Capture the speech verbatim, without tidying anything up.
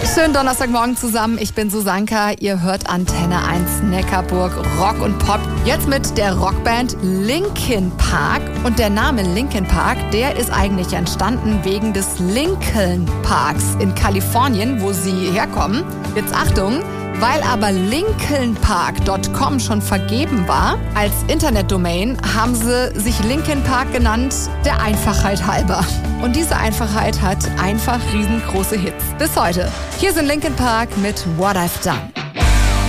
Schönen Donnerstagmorgen zusammen. Ich bin Susanka. Ihr hört Antenne eins Neckarburg Rock und Pop. Jetzt mit der Rockband Linkin Park. Und der Name Linkin Park, der ist eigentlich entstanden wegen des Lincoln Parks in Kalifornien, wo sie herkommen. Jetzt Achtung! Weil aber lincoln park punkt com schon vergeben war, als Internetdomain, haben sie sich Linkin Park genannt, der Einfachheit halber. Und diese Einfachheit hat einfach riesengroße Hits. Bis heute. Hier sind Linkin Park mit What I've Done.